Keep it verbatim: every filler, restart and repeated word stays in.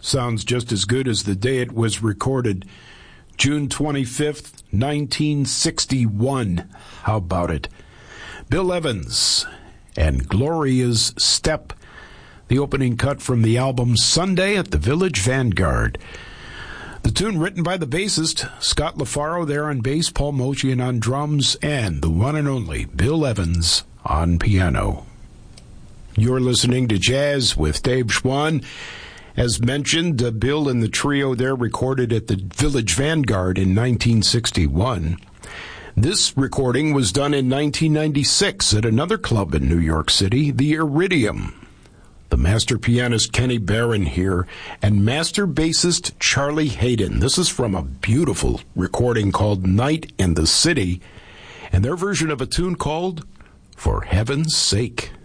sounds just as good as the day it was recorded. June twenty-fifth, nineteen sixty-one. How about it? Bill Evans and Gloria's Step, the opening cut from the album Sunday at the Village Vanguard. The tune written by the bassist, Scott LaFaro there on bass, Paul Motian on drums, and the one and only Bill Evans on piano. You're listening to Jazz with Dave Schwann. As mentioned, uh, Bill and the trio there recorded at the Village Vanguard in nineteen sixty-one. This recording was done in nineteen ninety-six at another club in New York City, the Iridium. The master pianist Kenny Barron here, and master bassist Charlie Hayden. This is from a beautiful recording called Night in the City, and their version of a tune called For Heaven's Sake.